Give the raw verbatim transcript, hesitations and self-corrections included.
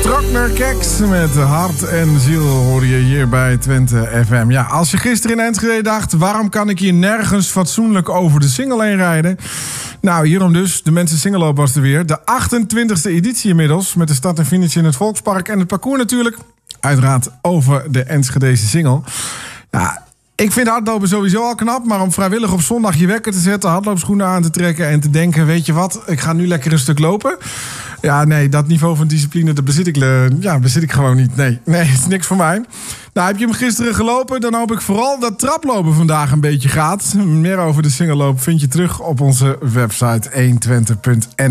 Trokner Keks met hart en ziel hoor je hier bij Twente F M. Ja, als je gisteren in Enschede dacht, waarom kan ik hier nergens fatsoenlijk over de Singel heen rijden? Nou, hierom dus. De Mensen Singelloop was er weer. De achtentwintigste editie inmiddels. Met de start en finish in het Volkspark. En het parcours natuurlijk. Uiteraard over de Enschedese Singel. Ja, ik vind hardlopen sowieso al knap. Maar om vrijwillig op zondag je wekker te zetten, hardloopschoenen aan te trekken en te denken, weet je wat, ik ga nu lekker een stuk lopen. Ja, nee, dat niveau van discipline, dat bezit ik, ja, bezit ik gewoon niet. Nee, nee, het is niks voor mij. Nou, heb je hem gisteren gelopen, dan hoop ik vooral dat traplopen vandaag een beetje gaat. Meer over de Singelloop vind je terug op onze website honderdtwintig punt n l.